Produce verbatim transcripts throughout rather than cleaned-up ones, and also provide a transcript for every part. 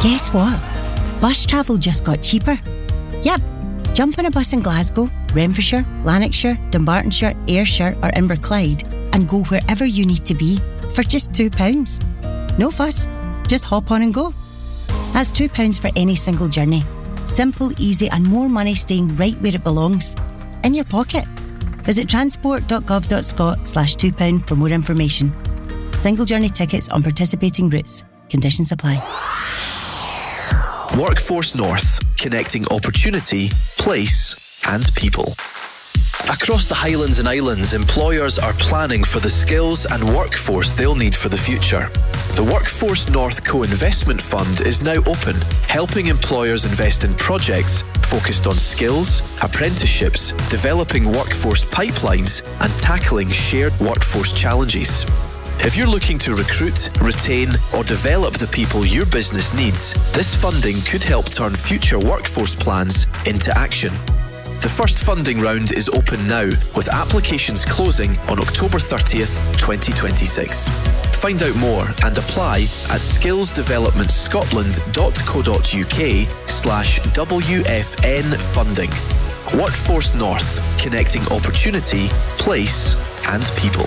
Guess what? Bus travel just got cheaper. Yep, jump on a bus in Glasgow, Renfrewshire, Lanarkshire, Dumbartonshire, Ayrshire or Inverclyde and go wherever you need to be for just two pounds. No fuss, just hop on and go. That's two pounds for any single journey. Simple, easy and more money staying right where it belongs. In your pocket. Visit transport.gov.scot slash two pound for more information. Single journey tickets on participating routes. Conditions apply. Workforce North, connecting opportunity, place and people. Across the Highlands and Islands, employers are planning for the skills and workforce they'll need for the future. The Workforce North Co-Investment Fund is now open, helping employers invest in projects focused on skills, apprenticeships, developing workforce pipelines and tackling shared workforce challenges. If you're looking to recruit, retain or develop the people your business needs, this funding could help turn future workforce plans into action. The first funding round is open now, with applications closing on October thirtieth, twenty twenty-six. Find out more and apply at skillsdevelopmentscotland.co.uk slash WFN funding. Workforce North, connecting opportunity, place and people.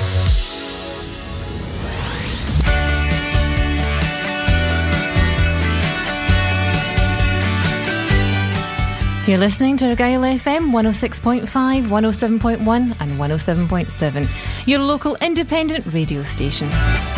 You're listening to Argyll F M one oh six point five, one oh seven point one and one oh seven point seven, your local independent radio station.